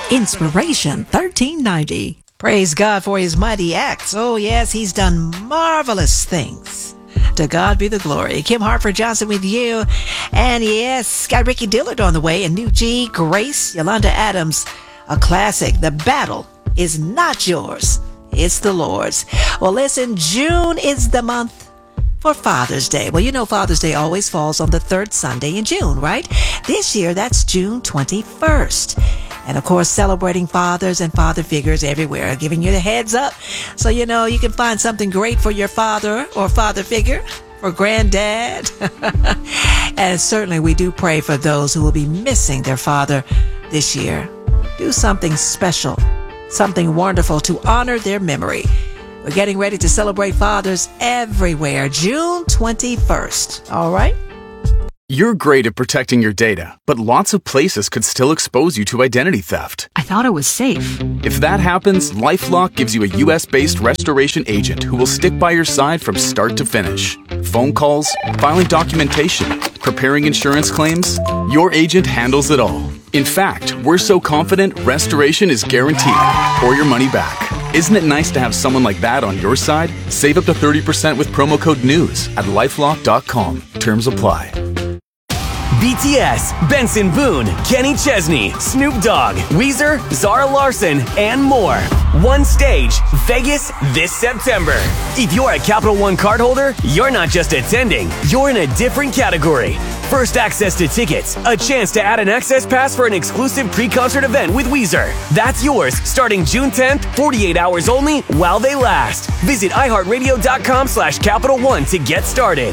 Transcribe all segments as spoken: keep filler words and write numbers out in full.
Inspiration thirteen ninety. Praise God for his mighty acts. Oh, yes, he's done marvelous things. To God be the glory. Kim Hartford Johnson with you. And yes, got Ricky Dillard on the way. And New G, Grace, Yolanda Adams. A classic. The battle is not yours. It's the Lord's. Well, listen, June is the month for Father's Day. Well, you know Father's Day always falls on the third Sunday in June, right? This year, that's June twenty-first. And of course, celebrating fathers and father figures everywhere, giving you the heads up so you know you can find something great for your father or father figure, for granddad. And certainly we do pray for those who will be missing their father this year. Do something special, something wonderful to honor their memory. We're getting ready to celebrate fathers everywhere, June twenty-first. All right? You're great at protecting your data, but lots of places could still expose you to identity theft. I thought it was safe. If that happens, LifeLock gives you a U S-based restoration agent who will stick by your side from start to finish. Phone calls, filing documentation, preparing insurance claims, your agent handles it all. In fact, we're so confident restoration is guaranteed or your money back. Isn't it nice to have someone like that on your side? Save up to thirty percent with promo code NEWS at lifelock dot com. Terms apply. B T S, Benson Boone, Kenny Chesney, Snoop Dogg, Weezer, Zara Larson, and more. One stage, Vegas this September. If you're a Capital One cardholder, you're not just attending, you're in a different category. First access to tickets, a chance to add an access pass for an exclusive pre-concert event with Weezer. That's yours starting June tenth, forty-eight hours only while they last. Visit iHeartRadio.com slash Capital One to get started.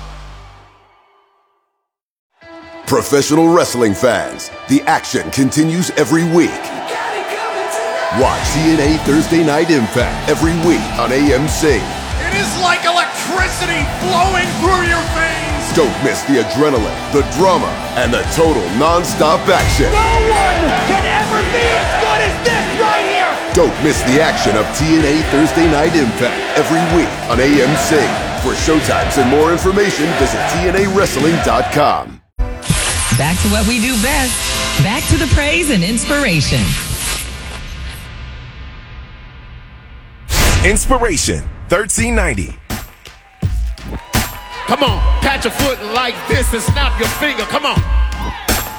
Professional wrestling fans, the action continues every week. Watch T N A Thursday Night Impact every week on A M C. It is like electricity flowing through your veins. Don't miss the adrenaline, the drama, and the total non-stop action. No one can ever be as good as this right here. Don't miss the action of T N A Thursday Night Impact every week on A M C. For showtimes and more information, visit T N A wrestling dot com. Back to what we do best. Back to the praise and inspiration. Inspiration thirteen ninety. Come on, pat your foot like this and snap your finger. Come on.